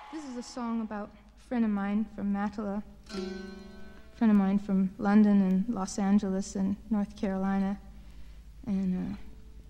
This is a song about a friend of mine from Matala, a friend of mine from London and Los Angeles and North Carolina. And